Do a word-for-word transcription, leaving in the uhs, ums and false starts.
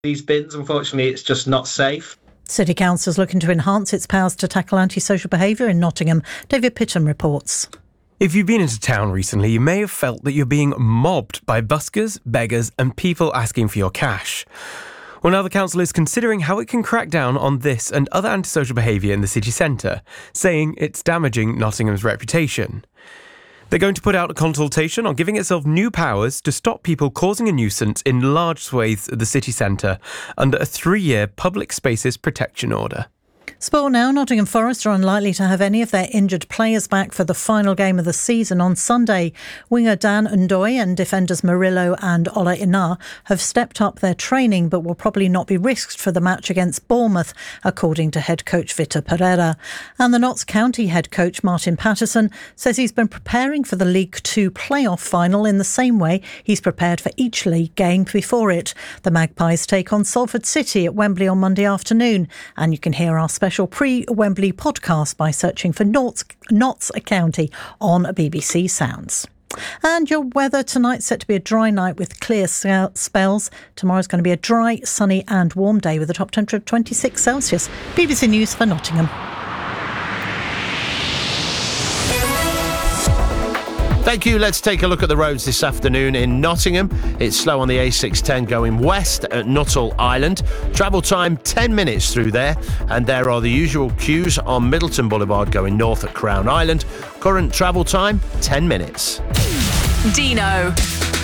these bins. Unfortunately, it's just not safe. City Council is looking to enhance its powers to tackle antisocial behaviour in Nottingham. David Pitton reports. If you've been into town recently, you may have felt that you're being mobbed by buskers, beggars and people asking for your cash. Well, now the council is considering how it can crack down on this and other antisocial behaviour in the city centre, saying it's damaging Nottingham's reputation. They're going to put out a consultation on giving itself new powers to stop people causing a nuisance in large swathes of the city centre under a three-year public spaces protection order. Sport now. Nottingham Forest are unlikely to have any of their injured players back for the final game of the season on Sunday. Winger Dan Ndoye and defenders Murillo and Ola Ina have stepped up their training but will probably not be risked for the match against Bournemouth, according to head coach Vitor Pereira. And the Notts County head coach Martin Patterson says he's been preparing for the League Two playoff final in the same way he's prepared for each league game before it. The Magpies take on Salford City at Wembley on Monday afternoon, and you can hear our special pre-Wembley podcast by searching for Notts, Notts County on B B C Sounds. And your weather tonight's set to be a dry night with clear spells. Tomorrow's going to be a dry, sunny and warm day with a top temperature of twenty-six Celsius. B B C News for Nottingham. Thank you. Let's take a look at the roads this afternoon in Nottingham. It's slow on the A six ten going west at Nuttall Island. Travel time ten minutes through there. And there are the usual queues on Middleton Boulevard going north at Crown Island. Current travel time ten minutes. Dino.